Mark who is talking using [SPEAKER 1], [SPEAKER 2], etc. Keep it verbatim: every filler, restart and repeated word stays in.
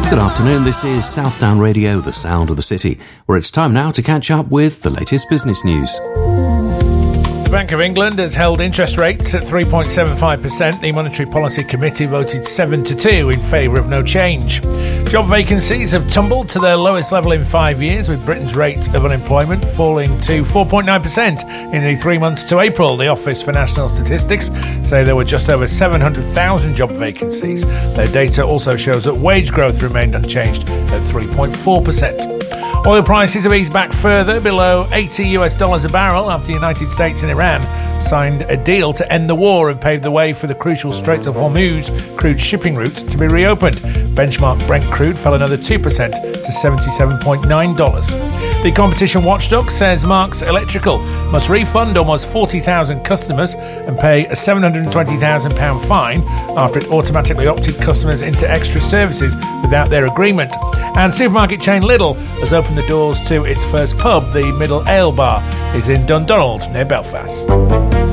[SPEAKER 1] Good afternoon, this is Southdown Radio, the sound of the city, where it's time now to catch up with the latest business news.
[SPEAKER 2] The Bank of England has held interest rates at three point seven five percent. The Monetary Policy Committee voted seven to two in favour of no change. Job vacancies have tumbled to their lowest level in five years, with Britain's rate of unemployment falling to four point nine percent in the three months to April. The Office for National Statistics say there were just over seven hundred thousand job vacancies. Their data also shows that wage growth remained unchanged at three point four percent. Oil prices have eased back further, below eighty US dollars a barrel, after the United States and Iran signed a deal to end the war and pave the way for the crucial Straits of Hormuz crude shipping route to be reopened. Benchmark Brent crude fell another two percent to seventy-seven point nine dollars. The competition watchdog says Marks Electrical must refund almost forty thousand customers and pay a seven hundred twenty thousand pounds fine after it automatically opted customers into extra services without their agreement. And supermarket chain Lidl has opened the doors to its first pub. The Middle Ale Bar is in Dundonald, near Belfast.